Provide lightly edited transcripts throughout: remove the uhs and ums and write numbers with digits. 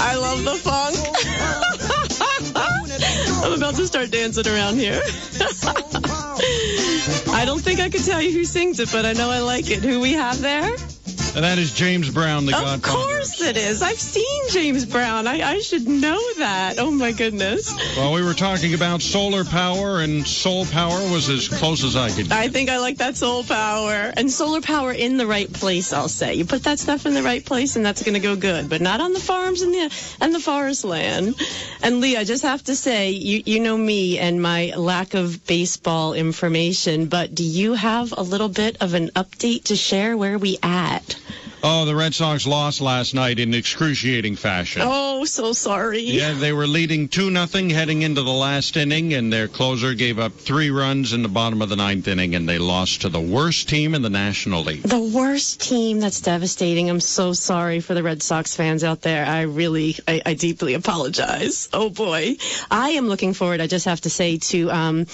I love the funk. I'm about to start dancing around here. I don't think I could tell you who sings it, but I know I like it. Who we have there? And that is James Brown, the Godfather. Of course it is. I've seen James Brown. I should know that. Oh, my goodness. Well, we were talking about solar power, and soul power was as close as I could get. I think I like that soul power. And solar power in the right place, I'll say. You put that stuff in the right place, and that's going to go good. But not on the farms and the forest land. And, Lee, I just have to say, you know me and my lack of baseball information, but do you have a little bit of an update to share? Where are we at? Oh, the Red Sox lost last night in excruciating fashion. Oh, so sorry. Yeah, they were leading 2-0 heading into the last inning, and their closer gave up 3 runs in the bottom of the 9th inning, and they lost to the worst team in the National League. The worst team? That's devastating. I'm so sorry for the Red Sox fans out there. I deeply apologize. Oh, boy. I am looking forward, I just have to say, to,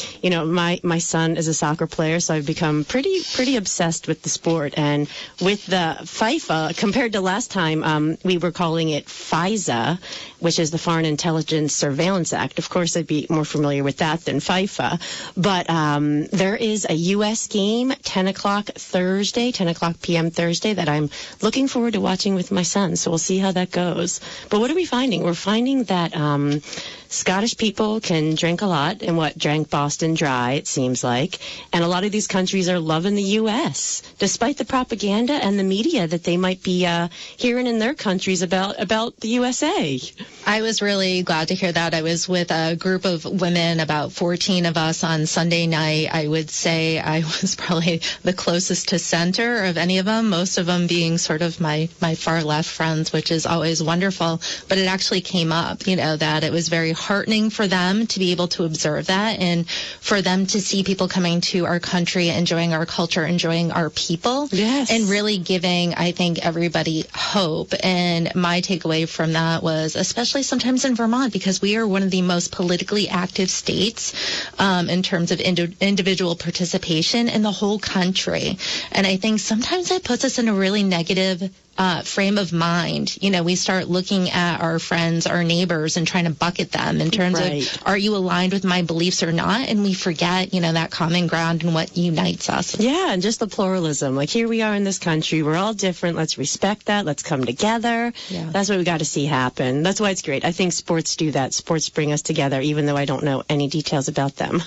my son is a soccer player, so I've become pretty obsessed with the sport. And with the FIFA, compared to last time, we were calling it FISA, which is the Foreign Intelligence Surveillance Act. Of course, I'd be more familiar with that than FIFA. But there is a U.S. game, 10 o'clock p.m. Thursday, that I'm looking forward to watching with my son. So we'll see how that goes. But what are we finding? We're finding that Scottish people can drink a lot, and drank Boston Dry, it seems like. And a lot of these countries are loving the U.S., despite the propaganda and the media that they might be hearing in their countries about the USA. I was really glad to hear that. I was with a group of women, about 14 of us, on Sunday night. I would say I was probably the closest to center of any of them, most of them being sort of my far left friends, which is always wonderful. But it actually came up, that it was very heartening for them to be able to observe that, and for them to see people coming to our country, enjoying our culture, enjoying our people, yes, and really giving, I think, everybody hope. And my takeaway from that was, especially sometimes in Vermont, because we are one of the most politically active states in terms of individual participation in the whole country. And I think sometimes that puts us in a really negative frame of mind. We start looking at our friends, our neighbors, and trying to bucket them in terms of, are you aligned with my beliefs or not? And we forget, that common ground and what unites us. Yeah, and just the pluralism. Like, here we are in this country. We're all different. Let's respect that. Let's come together. Yeah. That's what we got to see happen. That's why it's great. I think sports do that. Sports bring us together, even though I don't know any details about them.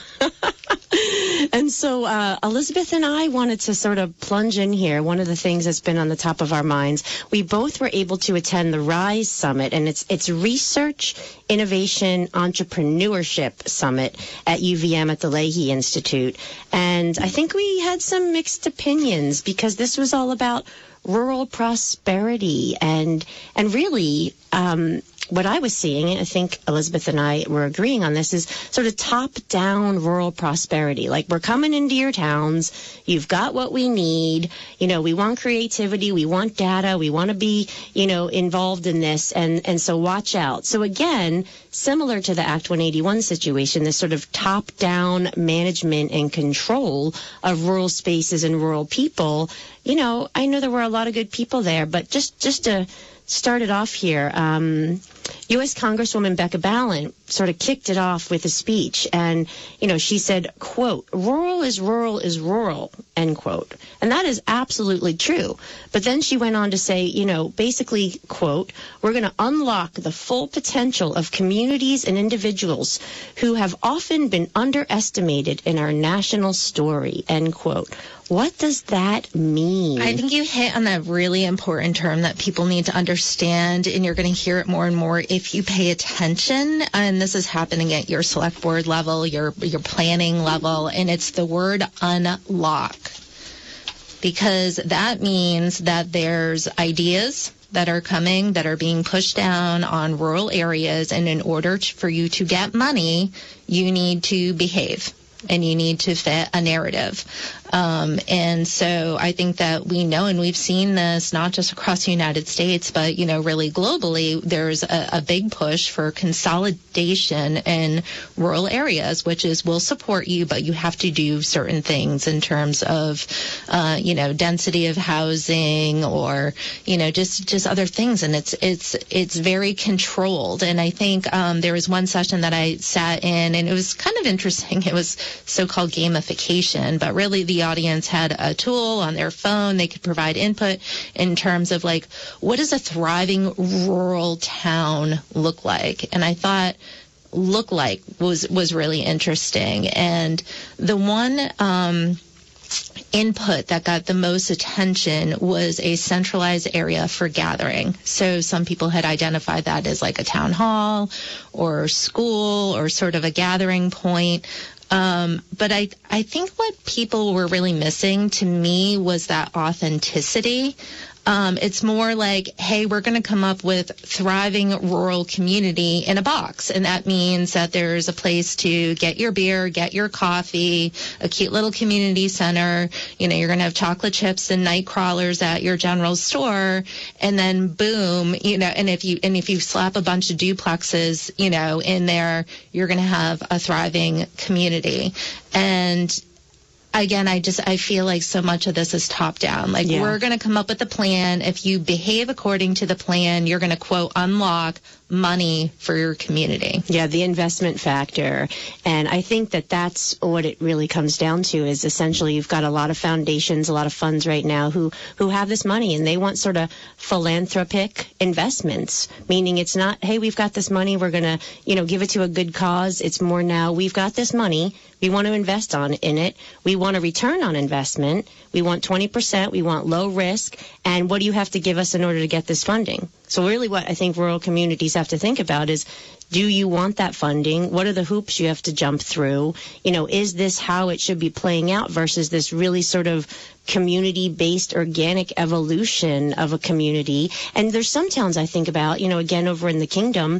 And so Elizabeth and I wanted to sort of plunge in here. One of the things that's been on the top of our minds, we both were able to attend the RISE Summit, and it's Research, Innovation, Entrepreneurship Summit at UVM at the Leahy Institute. And I think we had some mixed opinions, because this was all about rural prosperity and really what I was seeing, I think Elizabeth and I were agreeing on this, is sort of top-down rural prosperity. Like, we're coming into your towns, you've got what we need, we want creativity, we want data, we want to be, involved in this, and so watch out. So again, similar to the Act 181 situation, this sort of top-down management and control of rural spaces and rural people. I know there were a lot of good people there, but just to start it off here, U.S. Congresswoman Becca Balint sort of kicked it off with a speech, and, she said, quote, rural is rural, end quote. And that is absolutely true. But then she went on to say, basically, quote, we're going to unlock the full potential of communities and individuals who have often been underestimated in our national story, end quote. What does that mean? I think you hit on a really important term that people need to understand, and you're going to hear it more and more if you pay attention. And this is happening at your select board level, your planning level, and it's the word unlock. Because that means that there's ideas that are coming, that are being pushed down on rural areas, and in order for you to get money, you need to behave. And you need to fit a narrative. And so I think that we know, and we've seen this not just across the United States, but, really globally, there's a big push for consolidation in rural areas, which is we'll support you, but you have to do certain things in terms of, density of housing or, just other things. And it's very controlled. And I think there was one session that I sat in, and it was kind of interesting. It was so-called gamification, but really the audience had a tool on their phone. They could provide input in terms of like, what does a thriving rural town look like? And I thought look like was really interesting. And the one input that got the most attention was a centralized area for gathering. So some people had identified that as like a town hall or school or sort of a gathering point. But I think what people were really missing to me was that authenticity. It's more like, hey, we're going to come up with thriving rural community in a box. And that means that there's a place to get your beer, get your coffee, a cute little community center. You're going to have chocolate chips and night crawlers at your general store. And then boom, and if you slap a bunch of duplexes, in there, you're going to have a thriving community. And again, I feel like so much of this is top down. Like, we're going to come up with a plan. If you behave according to the plan, you're going to, quote, unlock money for your community. Yeah, the investment factor. And I think that that's what it really comes down to is essentially you've got a lot of foundations, a lot of funds right now who have this money and they want sort of philanthropic investments, meaning it's not, hey, we've got this money, we're going to, give it to a good cause. It's more now we've got this money. We want to invest in it. We want a return on investment. We want 20%. We want low risk. And what do you have to give us in order to get this funding? So really what I think rural communities have to think about is, do you want that funding? What are the hoops you have to jump through? Is this how it should be playing out versus this really sort of community-based organic evolution of a community? And there's some towns I think about, again, over in the kingdom,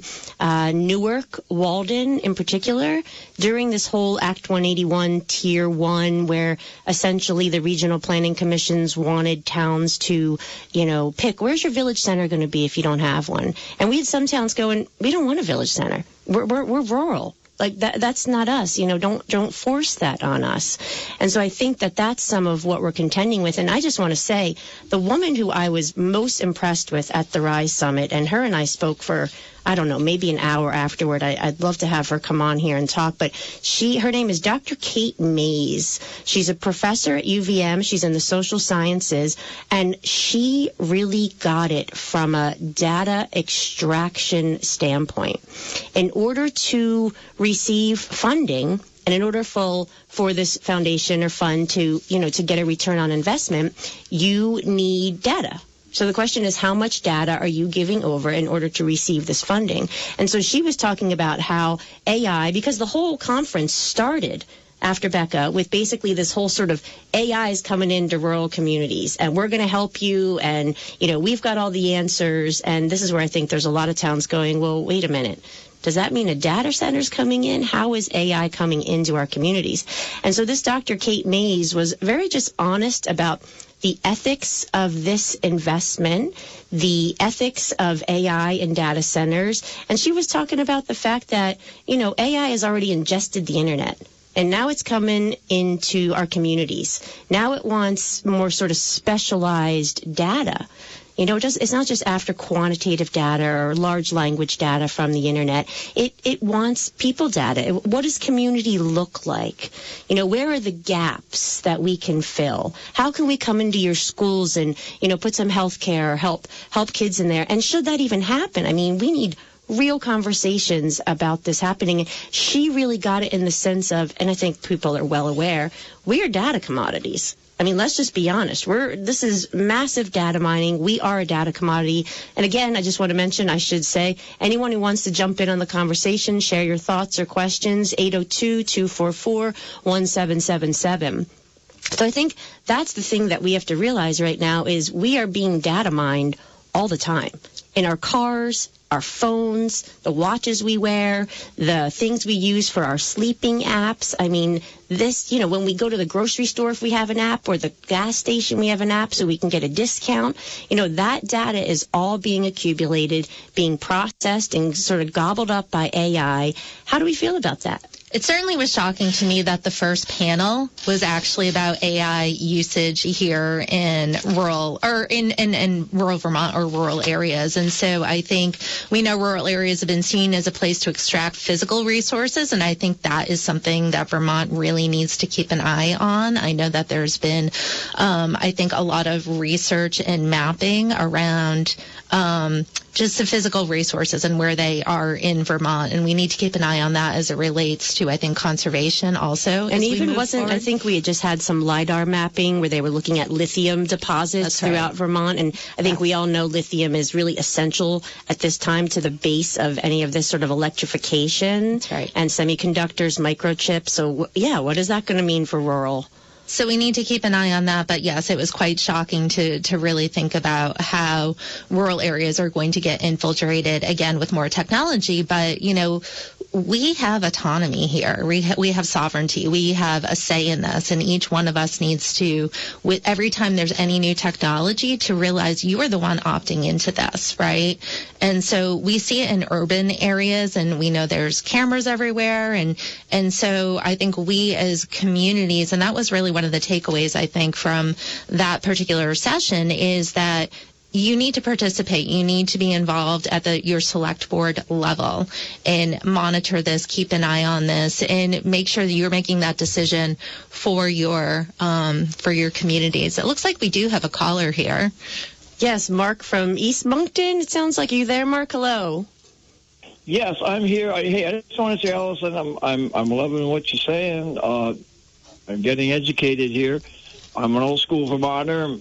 Newark, Walden in particular, during this whole Act 181 Tier 1, where essentially the regional planning commissions wanted towns to, pick, where's your village center going to be if you don't have one? And we had some towns going, we don't want a village center. We're rural. Like that's not us, don't force that on us. And so I think that that's some of what we're contending with. And I just want to say the woman who I was most impressed with at the Rise Summit, and her and I spoke for, I don't know, maybe an hour afterward. I'd love to have her come on here and talk, but her name is Dr. Kate Mays. She's a professor at UVM. She's in the social sciences, and she really got it from a data extraction standpoint. In order to receive funding, and in order for this foundation or fund to get a return on investment, you need data. So the question is, how much data are you giving over in order to receive this funding? And so she was talking about how AI, because the whole conference started after Becca with basically this whole sort of AI is coming into rural communities and we're going to help you and, we've got all the answers. And this is where I think there's a lot of towns going, well, wait a minute. Does that mean a data center's coming in? How is AI coming into our communities? And so this Dr. Kate Mays was very just honest about the ethics of this investment, the ethics of AI in data centers. And she was talking about the fact that, AI has already ingested the internet. And now it's coming into our communities. Now it wants more sort of specialized data. It's not just after quantitative data or large language data from the internet. It wants people data. What does community look like? Where are the gaps that we can fill? How can we come into your schools and, put some health care or help kids in there? And should that even happen? I mean, we need real conversations about this happening. She really got it in the sense of, and I think people are well aware, we are data commodities. I mean, let's just be honest. This is massive data mining. We are a data commodity. And again, I just want to mention, I should say, anyone who wants to jump in on the conversation, share your thoughts or questions, 802-244-1777. So I think that's the thing that we have to realize right now is we are being data mined all the time. In our cars, our phones, the watches we wear, the things we use for our sleeping apps. I mean, this, when we go to the grocery store, if we have an app, or the gas station, we have an app so we can get a discount. That data is all being accumulated, being processed and sort of gobbled up by AI. How do we feel about that? It certainly was shocking to me that the first panel was actually about AI usage here in rural Vermont or rural areas. And so I think we know rural areas have been seen as a place to extract physical resources. And I think that is something that Vermont really needs to keep an eye on. I know that there's been, I think, a lot of research and mapping around just the physical resources and where they are in Vermont. And we need to keep an eye on that as it relates to, I think, conservation also. And even I think we had just had some LIDAR mapping where they were looking at lithium deposits throughout Vermont. And I think we all know lithium is really essential at this time to the base of any of this sort of electrification. That's right. And semiconductors, microchips. So, what is that going to mean for rural? So we need to keep an eye on that. But yes, it was quite shocking to really think about how rural areas are going to get infiltrated again with more technology. But, we have autonomy here. We have sovereignty. We have a say in this. And each one of us needs to, with every time there's any new technology, to realize you are the one opting into this, right? And so we see it in urban areas, and we know there's cameras everywhere. And so I think we as communities, and that was really one of the takeaways, I think, from that particular session, is that you need to participate. You need to be involved at your select board level and monitor this, keep an eye on this, and make sure that you're making that decision for your communities. It looks like we do have a caller here. Yes, Mark from East Moncton. It sounds like you there, Mark. Hello. Yes, I'm here. Hey, I just want to say, Allison, I'm loving what you're saying. I'm getting educated here. I'm an old school Vermonter.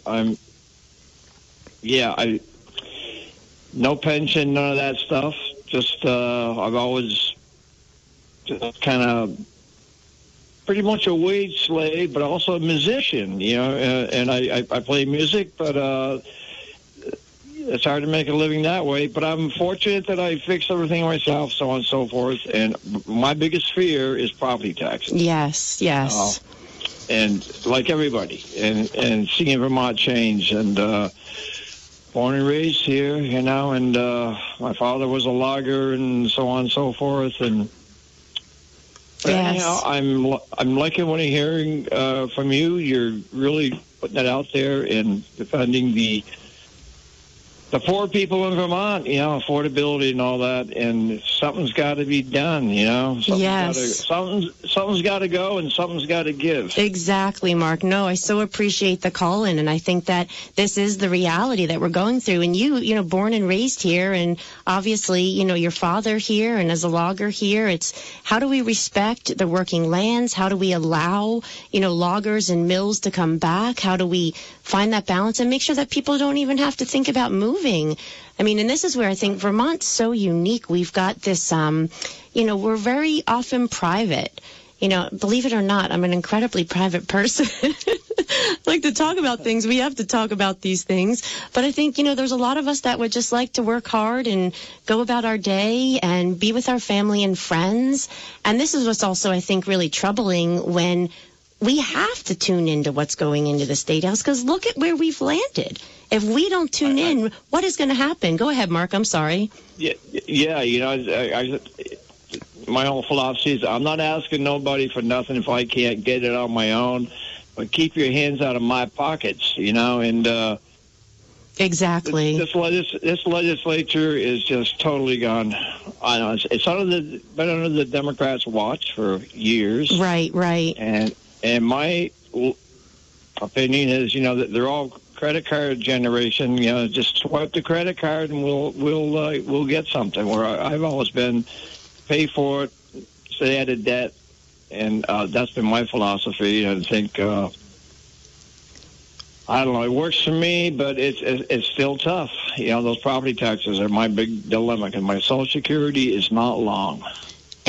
No pension, none of that stuff. Just, I've always just kind of pretty much a wage slave, but also a musician, and I play music, but it's hard to make a living that way. But I'm fortunate that I fixed everything myself, so on and so forth. And my biggest fear is property taxes. Yes. And like everybody, and seeing Vermont change, and born and raised here, and my father was a logger, and so on and so forth. And anyhow, I'm liking what I'm hearing from you. You're really putting it out there and defending the poor people in Vermont, affordability and all that, and something's got to be done, Something's got to go, and something's got to give. Exactly, Mark. No, I so appreciate the call-in, and I think that this is the reality that we're going through. And you, born and raised here, and obviously, your father here, and as a logger here, it's how do we respect the working lands? How do we allow, loggers and mills to come back? How do we find that balance and make sure that people don't even have to think about moving? I mean, and this is where I think Vermont's so unique. We've got this, we're very often private. Believe it or not, I'm an incredibly private person. I like to talk about things. We have to talk about these things. But I think, there's a lot of us that would just like to work hard and go about our day and be with our family and friends. And this is what's also, I think, really troubling when we have to tune into what's going into the State House, because look at where we've landed. If we don't tune in, what is going to happen? Go ahead, Mark. I'm sorry. My whole philosophy is I'm not asking nobody for nothing if I can't get it on my own, but keep your hands out of my pockets, and exactly. This legislature is just totally gone. I know it's been under the Democrats' watch for years. Right. And my opinion is, that they're all credit card generation. Just swipe the credit card and we'll get something. Where I've always been, pay for it, stay out of debt, and that's been my philosophy. I think I don't know. It works for me, but it's still tough. Those property taxes are my big dilemma, because my Social Security is not long.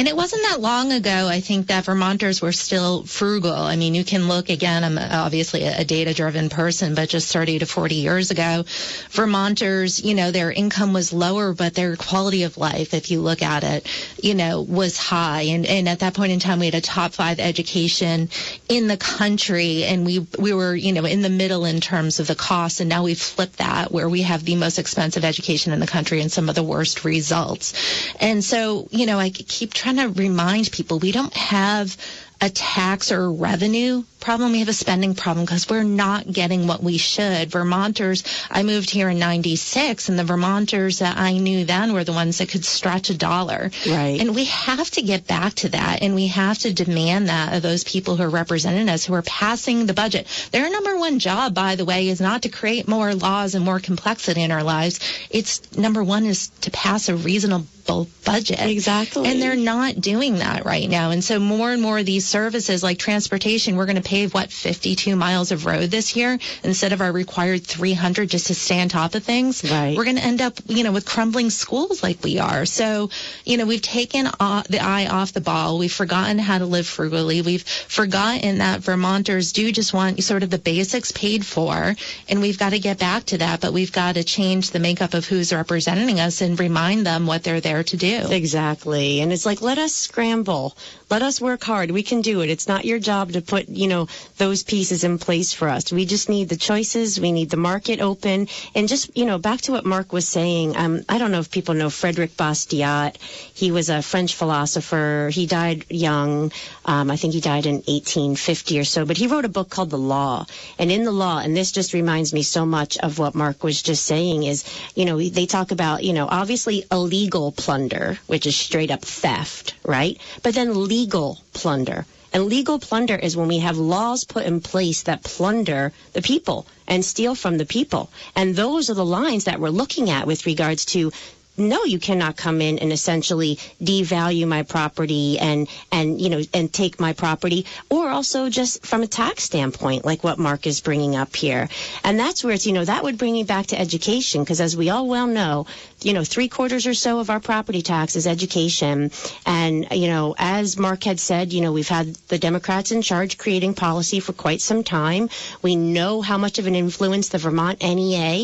And it wasn't that long ago, I think, that Vermonters were still frugal. I mean, you can look, again, I'm obviously a data-driven person, but just 30 to 40 years ago, Vermonters, you know, their income was lower, but their quality of life, if you look at it, you know, was high. And at that point in time, we had a top 5 education in the country, and we were, you know, in the middle in terms of the cost. And now we've flipped that, where we have the most expensive education in the country and some of the worst results. And so, you know, I keep trying to remind people we don't have a tax or revenue problem. We have a spending problem because we're not getting what we should. Vermonters, I moved here in 96, and the Vermonters that I knew then were the ones that could stretch $1. Right. And we have to get back to that, and we have to demand that of those people who are representing us, who are passing the budget. Their number one job, by the way, is not to create more laws and more complexity in our lives. It's number one is to pass a reasonable budget. Exactly. And they're not doing that right now. And so more and more of these services like transportation, we're going to pave, 52 miles of road this year instead of our required 300 just to stay on top of things. Right. We're going to end up, you know, with crumbling schools like we are. So, you know, we've taken the eye off the ball. We've forgotten how to live frugally. We've forgotten that Vermonters do just want sort of the basics paid for, and we've got to get back to that, but we've got to change the makeup of who's representing us and remind them what they're there to do. Exactly. And it's like, let us scramble. Let us work hard. We can do it. It's not your job to put, you know, those pieces in place for us. We just need the choices. We need the market open. And just, you know, back to what Mark was saying, I don't know if people know Frederick Bastiat. He was a French philosopher. He died young. I think he died in 1850 or so. But he wrote a book called The Law. And in The Law, and this just reminds me so much of what Mark was just saying, is, you know, they talk about, you know, obviously illegal plunder, which is straight up theft, right? But then legal plunder. And legal plunder is when we have laws put in place that plunder the people and steal from the people. And those are the lines that we're looking at with regards to, no, you cannot come in and essentially devalue my property and you know, and take my property, or also just from a tax standpoint, like what Mark is bringing up here. And that's where it's, you know, that would bring me back to education, because as we all well know, you know, 3/4 or so of our property tax is education. And, you know, as Mark had said, you know, we've had the Democrats in charge creating policy for quite some time. We know how much of an influence the Vermont NEA,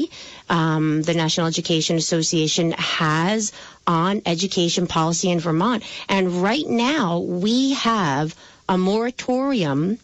the National Education Association, has on education policy in Vermont. And right now we have a moratorium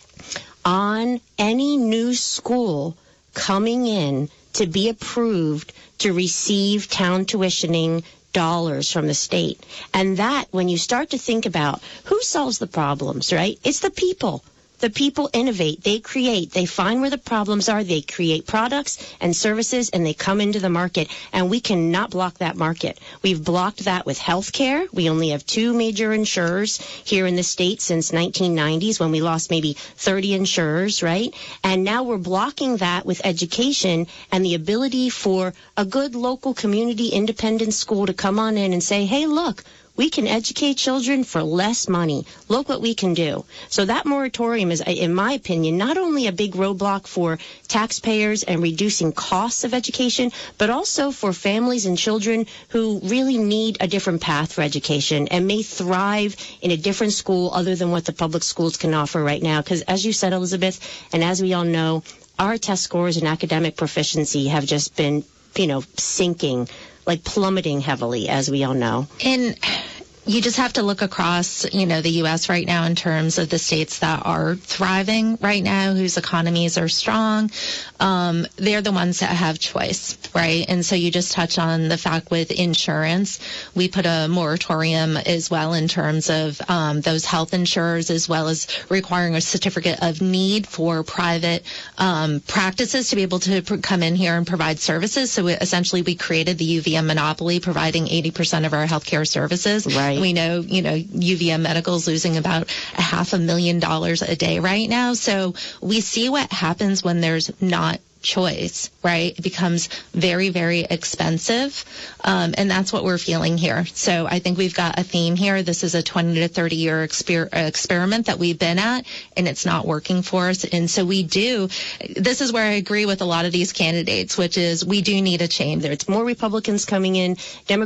on any new school coming in to be approved to receive town tuitioning dollars from the state. And that, when you start to think about who solves the problems, right? It's the people. The people innovate, they create, they find where the problems are, they create products and services, and they come into the market. And we cannot block that market. We've blocked that with healthcare. We only have 2 major insurers here in the state since 1990s, when we lost maybe 30 insurers, right? And now we're blocking that with education and the ability for a good local community independent school to come on in and say, hey, look, we can educate children for less money. Look what we can do. So that moratorium is, in my opinion, not only a big roadblock for taxpayers and reducing costs of education, but also for families and children who really need a different path for education and may thrive in a different school other than what the public schools can offer right now. Because as you said, Elizabeth, and as we all know, our test scores and academic proficiency have just been, you know, sinking, like plummeting heavily, as we all know. And you just have to look across, you know, the U.S. right now in terms of the states that are thriving right now, whose economies are strong. They're the ones that have choice, right? And so you just touch on the fact with insurance, we put a moratorium as well in terms of those health insurers, as well as requiring a certificate of need for private practices to be able to come in here and provide services. So essentially we created the UVM monopoly, providing 80% of our healthcare services. Right. We know, you know, UVM Medical is losing about $500,000 a day right now. So we see what happens when there's not choice, right? It becomes very, very expensive. And that's what we're feeling here. So I think we've got a theme here. This is a 20 to 30 year experiment that we've been at, and it's not working for us. And so this is where I agree with a lot of these candidates, which is we do need a change. There's more Republicans coming in,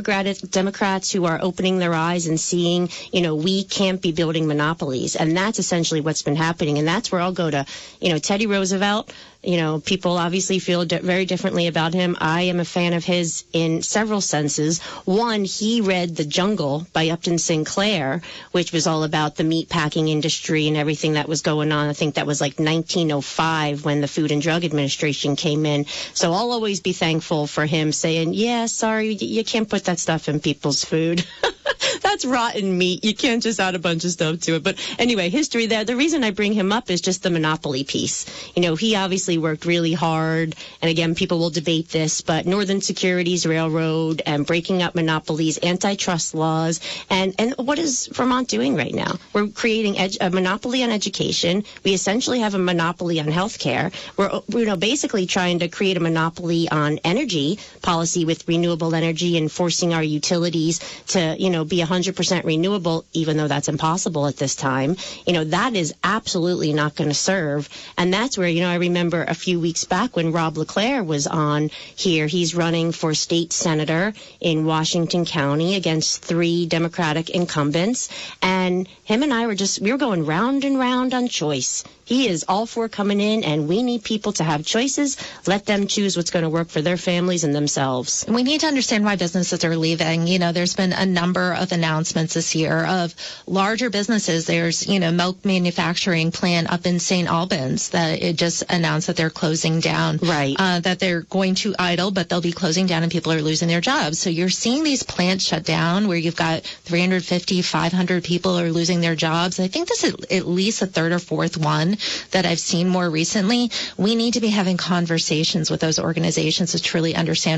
Democrats who are opening their eyes and seeing, we can't be building monopolies. And that's essentially what's been happening. And that's where I'll go to, Teddy Roosevelt. People obviously feel very differently about him. I am a fan of his in several senses. One, he read The Jungle by Upton Sinclair, which was all about the meat packing industry and everything that was going on. I think that was like 1905 when the Food and Drug Administration came in. So I'll always be thankful for him saying, yeah, sorry, you can't put that stuff in people's food. That's rotten meat. You can't just add a bunch of stuff to it. But anyway, history there. The reason I bring him up is just the monopoly piece. He obviously worked really hard. And again, people will debate this, but Northern Securities Railroad and breaking up monopolies, antitrust laws. And what is Vermont doing right now? We're creating a monopoly on education. We essentially have a monopoly on healthcare. We're basically trying to create a monopoly on energy policy with renewable energy and forcing our utilities to, be 100% renewable, even though that's impossible at this time. That is absolutely not going to serve. And that's where, I remember a few weeks back when Rob LeClaire was on here, he's running for state senator in Washington County against 3 Democratic incumbents. And him and I were going round and round on choice. He is all for coming in, and we need people to have choices. Let them choose what's going to work for their families and themselves. We need to understand why businesses are leaving. There's been a number of announcements this year of larger businesses. There's, milk manufacturing plant up in St. Albans that it just announced that they're closing down. Right. That they're going to idle, but they'll be closing down and people are losing their jobs. So you're seeing these plants shut down where you've got 350, 500 people are losing their jobs. I think this is at least the third or fourth one that I've seen more recently. We need to be having conversations with those organizations to truly understand